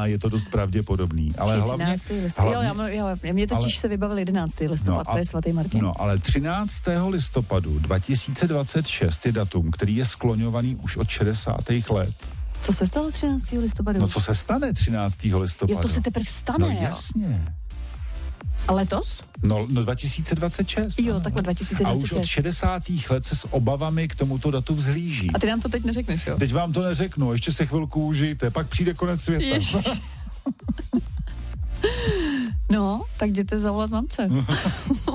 možná, je to dost pravděpodobný. Ale hlavně... Mně totiž se vybavil 11. listopad, to je svatý Martin. No, ale 13. listopadu 2026 je datum, který je skloňovaný už od 60. let. Co se stalo 13. listopadu? No, co se stane 13. listopadu? Jo, to se teprve stane, No, jasně. A letos? No 2026. Jo, takhle 2026. A už od 60. let se s obavami k tomuto datu vzhlíží. A ty nám to teď neřekneš, jo? Teď vám to neřeknu, ještě se chvilku užijte, pak přijde konec světa. Ježiš. No, tak jděte zavolat mamce.